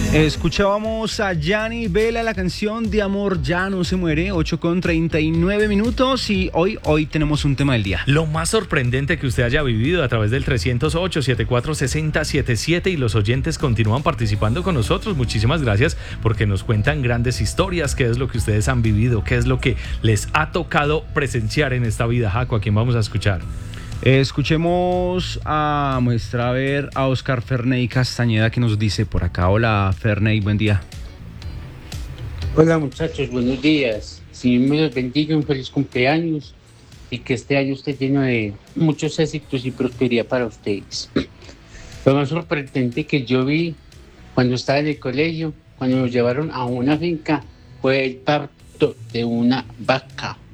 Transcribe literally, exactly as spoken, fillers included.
Escuchábamos a Gianni Vela, la canción de Amor Ya No Se Muere, ocho con treinta y nueve minutos, y hoy, hoy tenemos un tema del día. Lo más sorprendente que usted haya vivido a través del trescientos ocho, setenta y cuatro, sesenta setenta y siete, y los oyentes continúan participando con nosotros. Muchísimas gracias porque nos cuentan grandes historias, qué es lo que ustedes han vivido, qué es lo que les ha tocado presenciar en esta vida. Jaco, ¿a quién vamos a escuchar? Eh, escuchemos a muestra a ver a Oscar Ferney Castañeda, que nos dice por acá. Hola Ferney, buen día. Hola muchachos, buenos días. Señor me los bendiga, un feliz cumpleaños y que este año esté lleno de muchos éxitos y prosperidad para ustedes. Lo más sorprendente que yo vi cuando estaba en el colegio, cuando nos llevaron a una finca, fue el parto de una vaca.